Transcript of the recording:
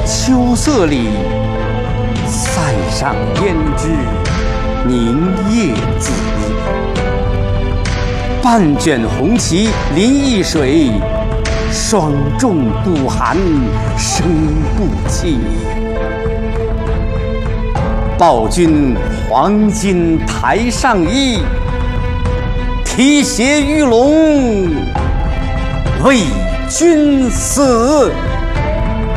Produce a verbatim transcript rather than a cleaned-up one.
秋色里，塞上胭脂凝夜紫。半卷红旗临易水，霜重鼓寒声不起。报君黄金台上衣，提携玉龙为君死。